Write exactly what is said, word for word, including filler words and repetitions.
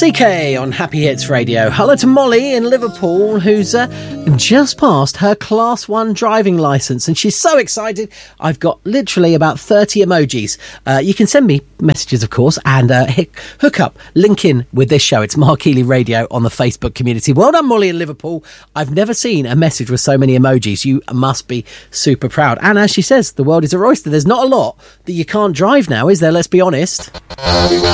C K on Happy Hits Radio. Hello to Molly in Liverpool, who's uh, just passed her Class one driving licence, and she's so excited. I've got literally about thirty emojis. Uh, you can send me messages, of course, and uh, hook up, link in with this show. It's Mark Healy Radio on the Facebook community. Well done, Molly in Liverpool. I've never seen a message with so many emojis. You must be super proud. And as she says, the world is a oyster. There's not a lot that you can't drive now, is there? Let's be honest.